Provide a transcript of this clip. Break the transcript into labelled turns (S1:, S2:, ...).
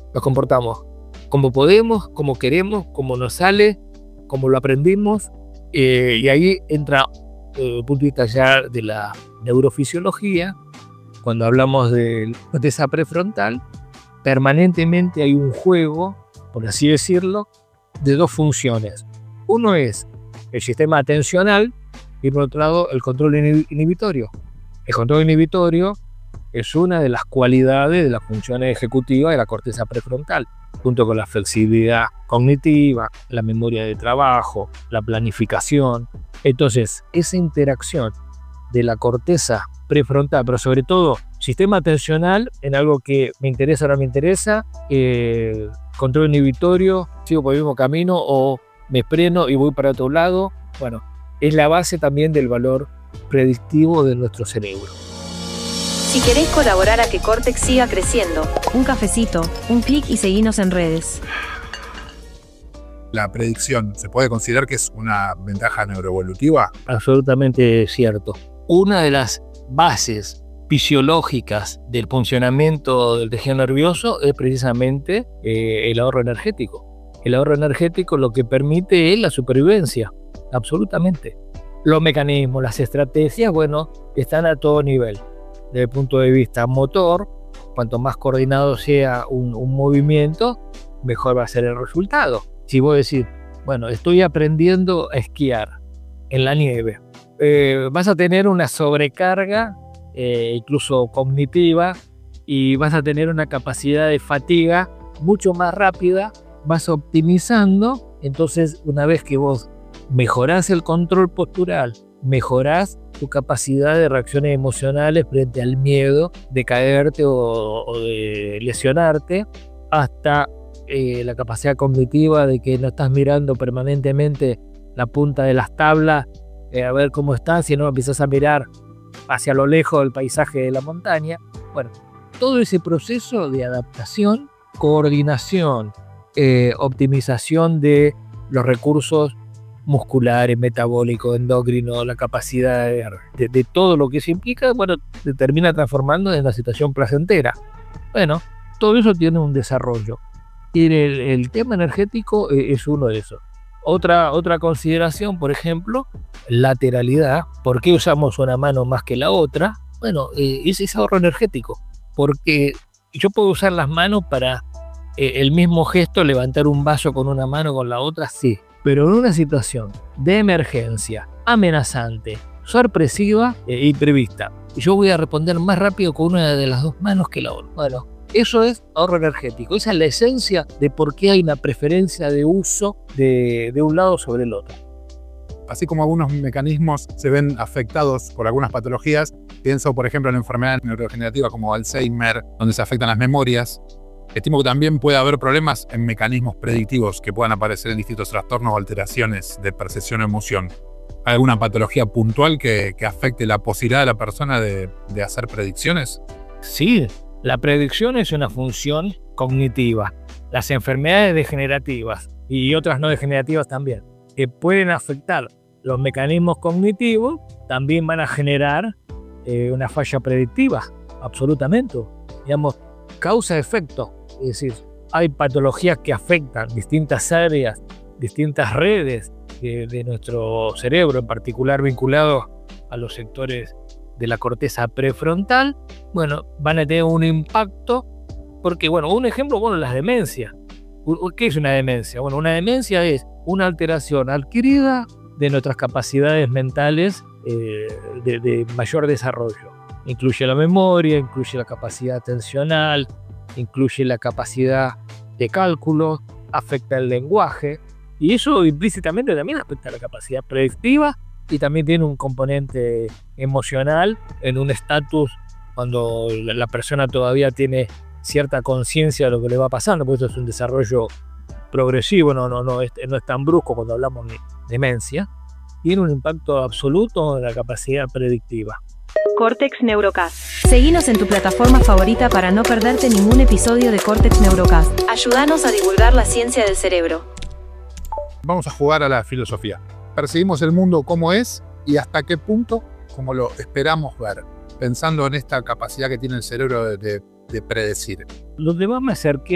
S1: nos comportamos como podemos, como queremos, como nos sale, como lo aprendimos, y ahí entra el punto de vista ya de la neurofisiología. Cuando hablamos de corteza prefrontal, permanentemente hay un juego, por así decirlo, de dos funciones. Uno es el sistema atencional y por otro lado el control inhibitorio. El control inhibitorio es una de las cualidades de las funciones ejecutivas de la corteza prefrontal, junto con la flexibilidad cognitiva, la memoria de trabajo, la planificación. Entonces, esa interacción de la corteza prefrontal, pero sobre todo sistema atencional en algo que me interesa o no me interesa, control inhibitorio, sigo por el mismo camino o me freno y voy para otro lado. Bueno, es la base también del valor predictivo de nuestro cerebro.
S2: Si querés colaborar a que Cortex siga creciendo, un cafecito, un clic y seguinos en redes.
S3: La predicción, ¿se puede considerar que es una ventaja neuroevolutiva?
S1: Absolutamente cierto. Una de las bases fisiológicas del funcionamiento del tejido nervioso es precisamente el ahorro energético. El ahorro energético lo que permite es la supervivencia, absolutamente. Los mecanismos, las estrategias, bueno, están a todo nivel. Desde el punto de vista motor, cuanto más coordinado sea un movimiento, mejor va a ser el resultado. Si vos decís, bueno, estoy aprendiendo a esquiar en la nieve, vas a tener una sobrecarga, incluso cognitiva, y vas a tener una capacidad de fatiga mucho más rápida, vas optimizando. Entonces, una vez que vos mejorás el control postural, mejorás tu capacidad de reacciones emocionales frente al miedo de caerte o de lesionarte, hasta la capacidad cognitiva de que no estás mirando permanentemente la punta de las tablas a ver cómo está, sino empiezas a mirar hacia lo lejos del paisaje de la montaña. Bueno, todo ese proceso de adaptación, coordinación, optimización de los recursos musculares, metabólicos, endocrinos, la capacidad de todo lo que se implica, bueno, se termina transformando en una situación placentera. Bueno, todo eso tiene un desarrollo. Y el tema energético es uno de esos. Otra consideración, por ejemplo, lateralidad. ¿Por qué usamos una mano más que la otra? Bueno, es ese ahorro energético. Porque yo puedo usar las manos para el mismo gesto, levantar un vaso con una mano, con la otra, sí. Pero en una situación de emergencia, amenazante, sorpresiva e imprevista, yo voy a responder más rápido con una de las dos manos que la otra. Bueno, eso es ahorro energético. Esa es la esencia de por qué hay una preferencia de uso de un lado sobre el otro.
S3: Así como algunos mecanismos se ven afectados por algunas patologías, pienso por ejemplo en enfermedades neurodegenerativas como Alzheimer, donde se afectan las memorias. Estimo que también puede haber problemas en mecanismos predictivos que puedan aparecer en distintos trastornos o alteraciones de percepción o emoción. ¿Hay alguna patología puntual que afecte la posibilidad de la persona de hacer predicciones?
S1: Sí, la predicción es una función cognitiva. Las enfermedades degenerativas y otras no degenerativas también, que pueden afectar los mecanismos cognitivos, también van a generar una falla predictiva, absolutamente. Digamos, causa-efecto. Es decir, hay patologías que afectan distintas áreas, distintas redes de nuestro cerebro, en particular vinculados a los sectores de la corteza prefrontal. Bueno, van a tener un impacto porque, bueno, un ejemplo, bueno, las demencias. ¿Qué es una demencia? Bueno, una demencia es una alteración adquirida de nuestras capacidades mentales de mayor desarrollo. Incluye la memoria, incluye la capacidad atencional, incluye la capacidad de cálculo, afecta el lenguaje, y eso implícitamente también afecta la capacidad predictiva y también tiene un componente emocional en un estatus cuando la persona todavía tiene cierta conciencia de lo que le va pasando, porque esto es un desarrollo progresivo, no es tan brusco cuando hablamos de demencia. Tiene un impacto absoluto en la capacidad predictiva.
S2: Cortex Neurocast. Seguinos en tu plataforma favorita para no perderte ningún episodio de Cortex Neurocast. Ayúdanos a divulgar la ciencia del cerebro.
S3: Vamos a jugar a la filosofía. Percibimos el mundo como es y hasta qué punto como lo esperamos ver, pensando en esta capacidad que tiene el cerebro de predecir.
S1: Lo que más me acerqué